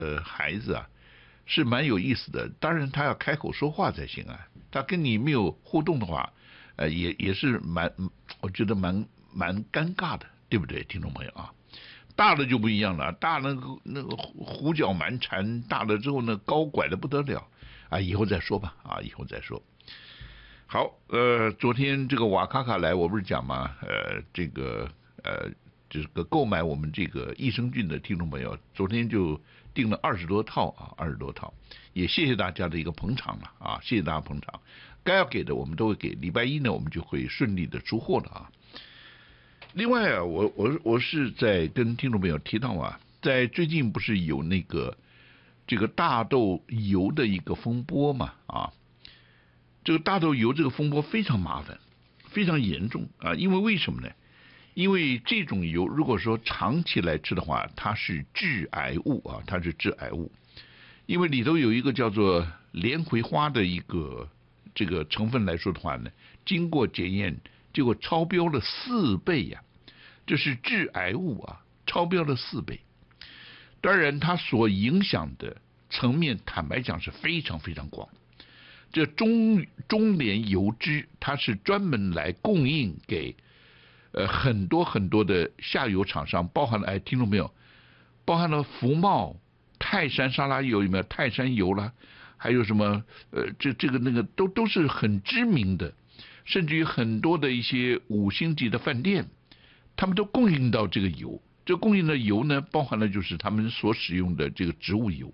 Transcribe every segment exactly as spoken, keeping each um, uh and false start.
呃孩子啊，是蛮有意思的。当然他要开口说话才行啊，他跟你没有互动的话，呃也也是蛮，我觉得蛮蛮尴尬的，对不对，听众朋友啊？大了就不一样了，大了那个胡搅蛮缠，大了之后呢高拐的不得了啊，以后再说吧啊，以后再说。好，呃，昨天这个瓦卡卡来，我不是讲嘛，呃，这个呃，这个购买我们这个益生菌的听众朋友，昨天就订了二十多套啊，二十多套，也谢谢大家的一个捧场了啊，谢谢大家捧场，该要给的我们都会给，礼拜一呢我们就会顺利的出货了啊。另外啊，我我我是在跟听众朋友提到啊，在最近不是有那个这个大豆油的一个风波嘛啊。这个大豆油这个风波非常麻烦，非常严重啊！因为为什么呢？因为这种油如果说长期来吃的话，它是致癌物啊，它是致癌物。因为里头有一个叫做莲葵花的一个这个成分来说的话呢，经过检验，结果超标了四倍呀、啊，这是致癌物啊，超标了四倍。当然，它所影响的层面，坦白讲是非常非常广。这中中联油脂，它是专门来供应给呃很多很多的下游厂商，包含了哎听众没有，包含了福茂、泰山沙拉油有没有？泰山油啦，还有什么呃这这个那个都都是很知名的，甚至于很多的一些五星级的饭店，他们都供应到这个油。这供应的油呢，包含了就是他们所使用的这个植物油。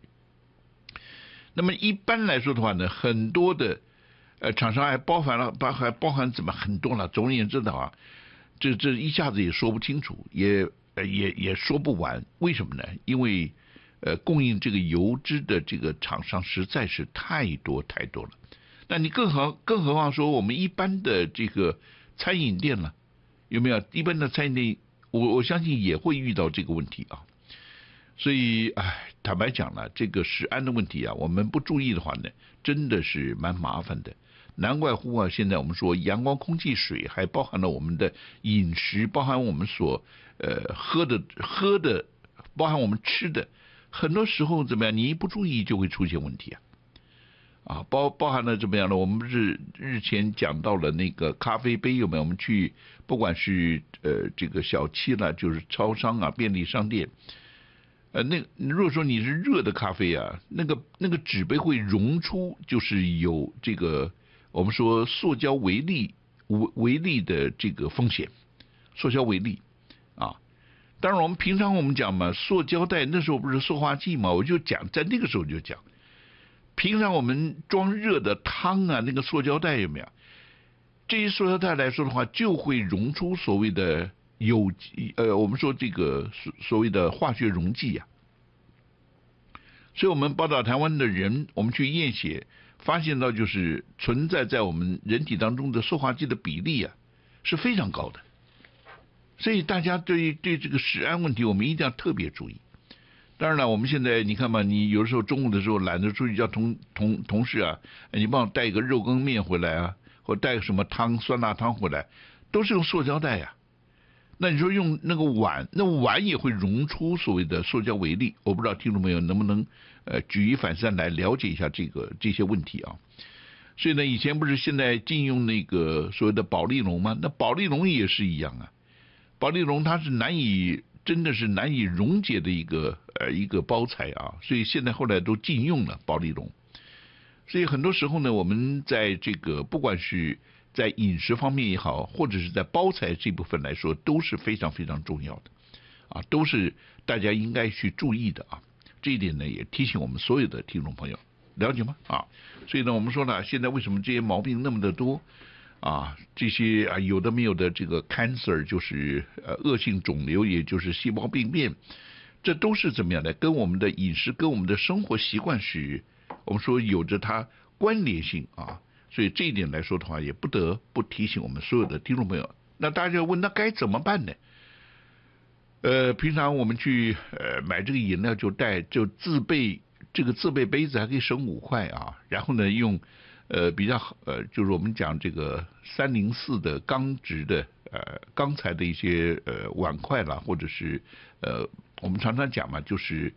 那么一般来说的话呢，很多的呃厂商还包含了包还包含怎么很多了。总而言之的话，这这一下子也说不清楚，也呃也也说不完。为什么呢？因为呃供应这个油脂的这个厂商实在是太多太多了。那你更何更何况说我们一般的这个餐饮店了，有没有？一般的餐饮店，我我相信也会遇到这个问题啊。所以，哎，坦白讲了，这个食安的问题啊，我们不注意的话呢，真的是蛮麻烦的。难怪乎啊，现在我们说阳光、空气、水，还包含了我们的饮食，包含我们所呃喝的喝的，包含我们吃的，很多时候怎么样？你一不注意就会出现问题啊。啊，包包含了怎么样呢？我们不是日前讲到了那个咖啡杯有没有？我们去不管是呃这个小七啦，就是超商啊、便利商店。呃，那如果说你是热的咖啡啊，那个那个纸杯会溶出，就是有这个我们说塑胶微粒微微粒的这个风险，塑胶微粒啊。当然我们平常我们讲嘛，塑胶袋那时候不是塑化剂嘛，我就讲在那个时候就讲，平常我们装热的汤啊，那个塑胶袋有没有？这些塑胶袋来说的话，就会溶出所谓的。有呃，我们说这个所所谓的化学溶剂啊，所以我们报道台湾的人，我们去验血，发现到就是存在在我们人体当中的塑化剂的比例啊是非常高的，所以大家对对这个食安问题，我们一定要特别注意。当然了，我们现在你看嘛，你有的时候中午的时候懒得出去，叫同同同事啊，你帮我带一个肉羹面回来啊，或带个什么汤酸辣汤回来，都是用塑胶袋呀、啊。那你说用那个碗，那碗也会溶出所谓的塑胶微粒，我不知道听众朋友能不能呃举一反三来了解一下这个这些问题啊。所以呢，以前不是现在禁用那个所谓的保丽龙吗？那保丽龙也是一样啊，保丽龙它是难以真的是难以溶解的一个呃一个包材啊，所以现在后来都禁用了保丽龙。所以很多时候呢，我们在这个不管是在饮食方面也好，或者是在包材这部分来说，都是非常非常重要的，啊，都是大家应该去注意的啊。这一点呢，也提醒我们所有的听众朋友，了解吗？啊，所以呢，我们说呢，现在为什么这些毛病那么的多啊？这些啊有的没有的这个 cancer 就是呃恶性肿瘤，也就是细胞病变，这都是怎么样的？跟我们的饮食、跟我们的生活习惯是，我们说有着它关联性啊。所以这一点来说的话，也不得不提醒我们所有的听众朋友。那大家问，那该怎么办呢？呃，平常我们去呃买这个饮料就带就自备这个自备杯子，还可以省五块啊。然后呢，用呃比较呃就是我们讲这个三零四的钢质的呃钢材的一些呃碗筷啦，或者是呃我们常常讲嘛，就是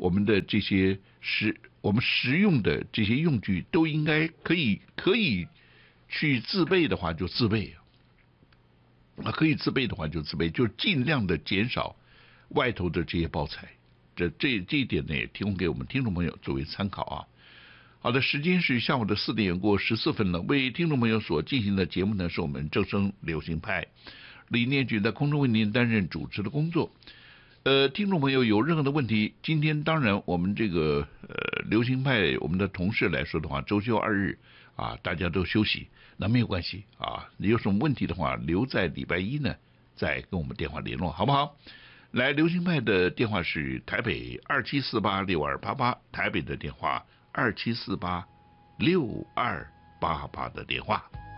我们的这些实我们实用的这些用具都应该可以可以去自备的话就自备啊，可以自备的话就自备，就尽量的减少外头的这些包材。这这这一点呢，也提供给我们听众朋友作为参考啊。好的，时间是下午的四点过十四分了。为听众朋友所进行的节目呢，是我们正声流行派李念举在空中为您担任主持的工作。呃，听众朋友有任何的问题，今天当然我们这个呃流行派我们的同事来说的话，周休二日啊，大家都休息，那没有关系啊。你有什么问题的话，留在礼拜一呢，再跟我们电话联络，好不好？来，流行派的电话是台北二七四八六二八八，台北的电话二七四八六二八八的电话。